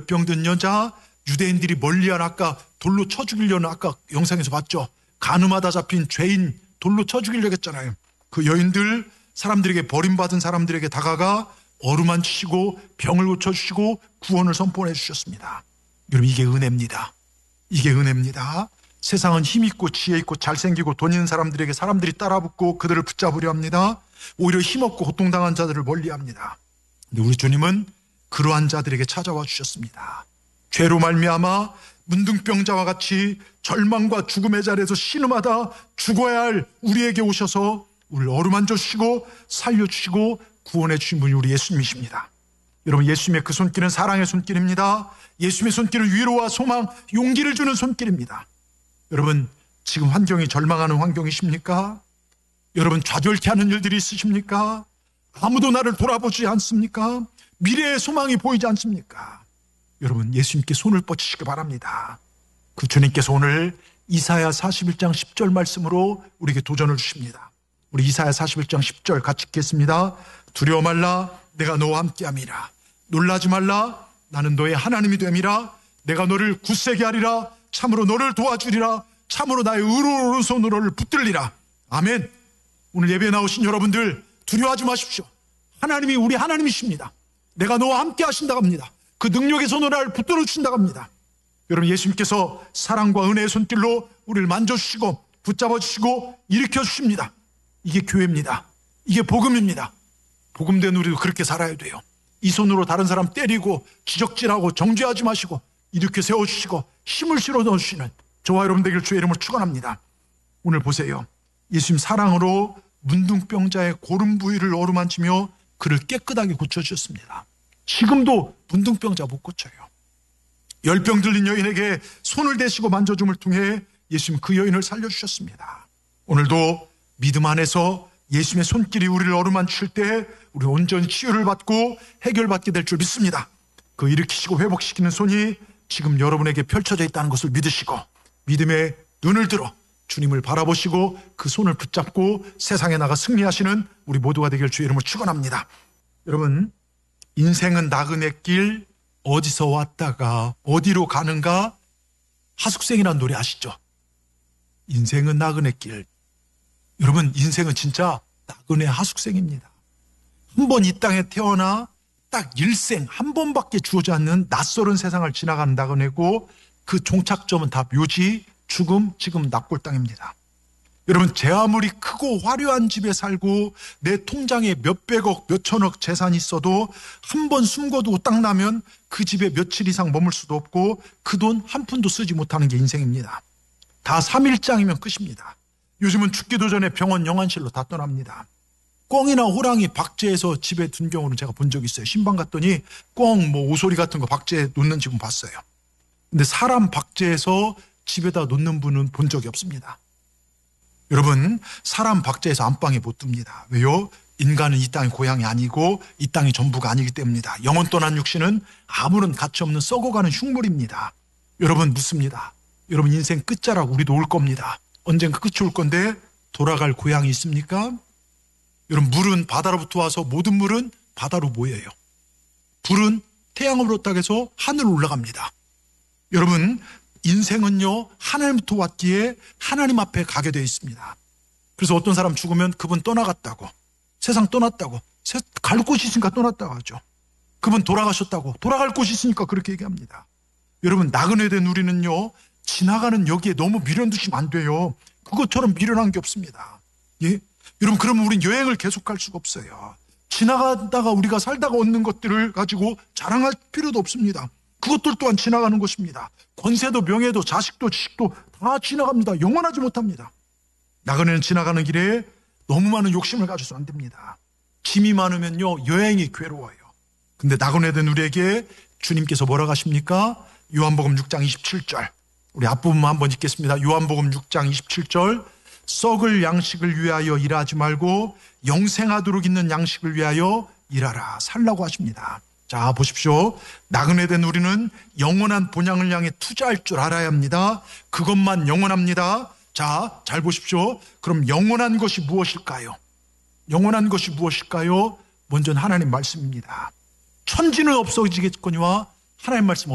열병든 여자, 유대인들이 멀리한 아까 돌로 쳐 죽이려는 아까 영상에서 봤죠. 간음하다 잡힌 죄인 돌로 쳐 죽이려고 했잖아요. 그 여인들, 사람들에게 버림받은 사람들에게 다가가 어루만지시고 병을 고쳐주시고 구원을 선포해 주셨습니다. 여러분, 이게 은혜입니다. 이게 은혜입니다. 세상은 힘있고 지혜있고 잘생기고 돈 있는 사람들에게 사람들이 따라붙고 그들을 붙잡으려 합니다. 오히려 힘없고 고통당한 자들을 멀리합니다. 근데 우리 주님은 그러한 자들에게 찾아와 주셨습니다. 죄로 말미암아 문둥병자와 같이 절망과 죽음의 자리에서 신음하다 죽어야 할 우리에게 오셔서 우리를 어루만져 주시고 살려주시고 구원해 주신 분이 우리 예수님이십니다. 여러분, 예수님의 그 손길은 사랑의 손길입니다. 예수님의 손길은 위로와 소망, 용기를 주는 손길입니다. 여러분, 지금 환경이 절망하는 환경이십니까? 여러분, 좌절케 하는 일들이 있으십니까? 아무도 나를 돌아보지 않습니까? 미래의 소망이 보이지 않습니까? 여러분, 예수님께 손을 뻗치시기 바랍니다. 그 주님께서 오늘 이사야 41장 10절 말씀으로 우리에게 도전을 주십니다. 우리 이사야 41장 10절 같이 읽겠습니다. 두려워 말라, 내가 너와 함께함이라. 놀라지 말라, 나는 너의 하나님이 됨이라. 내가 너를 굳세게 하리라. 참으로 너를 도와주리라. 참으로 나의 의로운 오른손으로 너를 붙들리라. 아멘. 오늘 예배에 나오신 여러분들, 두려워하지 마십시오. 하나님이 우리 하나님이십니다. 내가 너와 함께 하신다고 합니다. 그 능력의 손으로 나를 붙들어 주신다고 합니다. 여러분, 예수님께서 사랑과 은혜의 손길로 우리를 만져주시고 붙잡아주시고 일으켜주십니다. 이게 교회입니다. 이게 복음입니다. 복음된 우리도 그렇게 살아야 돼요. 이 손으로 다른 사람 때리고 지적질하고 정죄하지 마시고 이렇게 세워주시고 힘을 실어 넣어주시는 저와 여러분 되길 주의 이름으로 축원합니다. 오늘 보세요. 예수님 사랑으로 문둥병자의 고름 부위를 어루만지며 그를 깨끗하게 고쳐주셨습니다. 지금도 문둥병자 못 고쳐요. 열병 들린 여인에게 손을 대시고 만져줌을 통해 예수님 그 여인을 살려주셨습니다. 오늘도 믿음 안에서 예수님의 손길이 우리를 어루만질 때 우리 온전히 치유를 받고 해결받게 될 줄 믿습니다. 그 일으키시고 회복시키는 손이 지금 여러분에게 펼쳐져 있다는 것을 믿으시고 믿음의 눈을 들어 주님을 바라보시고 그 손을 붙잡고 세상에 나가 승리하시는 우리 모두가 되길 주의 이름으로 축원합니다. 여러분, 인생은 나그네 길, 어디서 왔다가 어디로 가는가? 하숙생이라는 노래 아시죠? 인생은 나그네 길. 여러분, 인생은 진짜 나그네 하숙생입니다. 한 번 이 땅에 태어나 딱 일생 한 번밖에 주어지지 않는 낯설은 세상을 지나가는 나그네고 그 종착점은 다 묘지, 죽음, 지금 납골당입니다. 여러분, 제 아무리 크고 화려한 집에 살고 내 통장에 몇백억, 몇천억 재산이 있어도 한 번 숨겨두고 딱 나면 그 집에 며칠 이상 머물 수도 없고 그 돈 한 푼도 쓰지 못하는 게 인생입니다. 다 3일장이면 끝입니다. 요즘은 죽기도 전에 병원 영안실로 다 떠납니다. 꿩이나 호랑이 박제해서 집에 둔 경우는 제가 본 적이 있어요. 신방 갔더니 꿩, 오소리 같은 거 박제해 놓는 집은 봤어요. 근데 사람 박제해서 집에다 놓는 분은 본 적이 없습니다. 여러분, 사람 박제해서 안방에 못 둡니다. 왜요? 인간은 이 땅의 고향이 아니고 이 땅이 전부가 아니기 때문입니다. 영혼 떠난 육신은 아무런 가치 없는 썩어가는 흉물입니다. 여러분, 묻습니다. 여러분, 인생 끝자락 우리도 올 겁니다. 언젠가 끝이 올 건데 돌아갈 고향이 있습니까? 여러분, 물은 바다로부터 와서 모든 물은 바다로 모여요. 불은 태양으로부터 해서 하늘로 올라갑니다. 여러분, 인생은요, 하나님부터 왔기에 하나님 앞에 가게 되어 있습니다. 그래서 어떤 사람 죽으면 그분 떠나갔다고, 세상 떠났다고, 갈 곳이 있으니까 떠났다고 하죠. 그분 돌아가셨다고, 돌아갈 곳이 있으니까 그렇게 얘기합니다. 여러분, 나그네 된 우리는요, 지나가는 여기에 너무 미련 두시면 안 돼요. 그것처럼 미련한 게 없습니다. 예? 여러분, 그러면 우린 여행을 계속할 수가 없어요. 지나가다가 우리가 살다가 얻는 것들을 가지고 자랑할 필요도 없습니다. 그것들 또한 지나가는 것입니다. 권세도 명예도 자식도 지식도 다 지나갑니다. 영원하지 못합니다. 나그네는 지나가는 길에 너무 많은 욕심을 가져서 안 됩니다. 짐이 많으면요, 여행이 괴로워요. 근데 나그네 된 우리에게 주님께서 뭐라고 하십니까? 요한복음 6장 27절. 우리 앞부분만 한번 읽겠습니다. 요한복음 6장 27절. 썩을 양식을 위하여 일하지 말고 영생하도록 있는 양식을 위하여 일하라. 살라고 하십니다. 자, 보십시오. 나그네 된 우리는 영원한 본향을 향해 투자할 줄 알아야 합니다. 그것만 영원합니다. 자, 잘 보십시오. 그럼 영원한 것이 무엇일까요? 영원한 것이 무엇일까요? 먼저는 하나님 말씀입니다. 천지는 없어지겠거니와 하나님 말씀